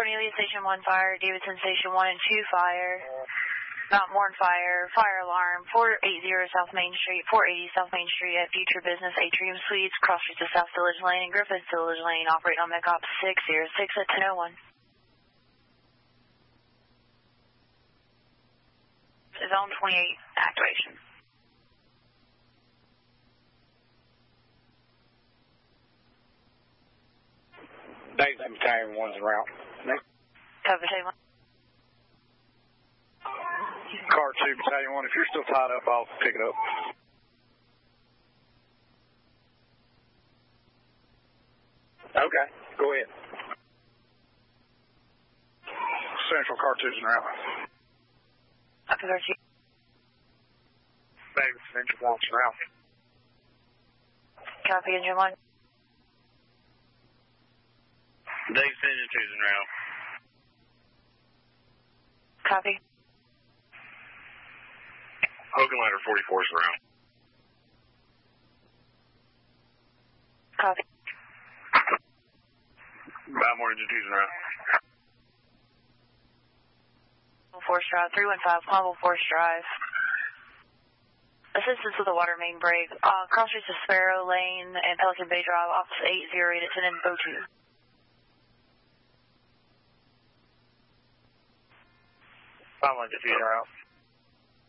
Cornelia Station 1 fire, Davidson Station 1 and 2 fire, Mount Morn fire, fire alarm, 480 South Main Street, 480 South Main Street at Future Business Atrium Suites, cross streets of South Village Lane and Griffith Village Lane, operate on MECOP 606 at 10:01. Zone 28 activation. Davidson Battalion 1's en route. Next. Copy, Battalion 1. Car 2, Battalion 1, if you're still tied up, I'll pick it up. Okay, go ahead. Central Car 2's en route. Copy, Car 2. Davidson Central 1's en route. Copy, Engine 1. Davidson Engine 2's en route. Copy. Hogan Ladder 44's en route. Copy. Baltimore Engine 2's en route. Force Drive, 315, Conville Force Drive. Assistance with the water main break. Cross streets of Sparrow Lane and Pelican Bay Drive, office 808 at 10 and O2. Baltimore Engine 2's en route.